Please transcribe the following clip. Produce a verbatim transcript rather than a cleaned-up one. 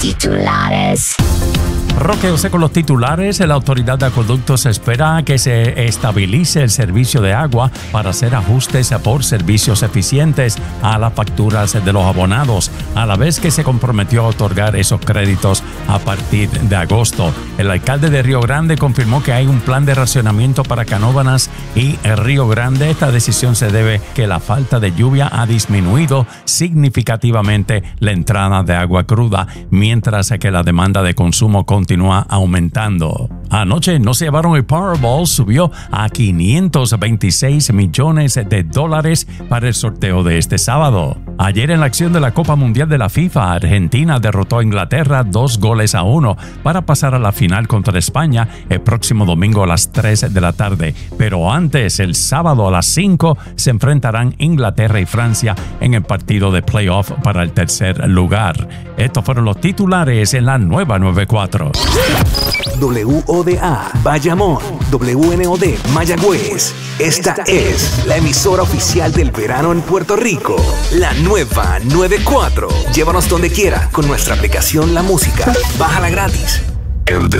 Titulares. Roque José con los titulares. La Autoridad de Acueductos espera que se estabilice el servicio de agua para hacer ajustes por servicios eficientes a las facturas de los abonados, a la vez que se comprometió a otorgar esos créditos a partir de agosto. El alcalde de Río Grande confirmó que hay un plan de racionamiento para Canóvanas y Río Grande. Esta decisión se debe a que la falta de lluvia ha disminuido significativamente la entrada de agua cruda, mientras que la demanda de consumo continúa aumentando. Anoche no se llevaron el Powerball, subió a quinientos veintiséis millones de dólares para el sorteo de este sábado. Ayer en la acción de la Copa Mundial de la FIFA, Argentina derrotó a Inglaterra dos goles a uno para pasar a la final contra España el próximo domingo a las tres de la tarde. Pero antes, el sábado a las cinco, se enfrentarán Inglaterra y Francia en el partido de playoff para el tercer lugar. Estos fueron los titulares en la nueva noventa y cuatro. W O D A Bayamón, W N O D Mayagüez. Esta es la emisora oficial del verano en Puerto Rico. La nueva noventa y cuatro. Llévanos donde quiera con nuestra aplicación La Música. Bájala gratis. El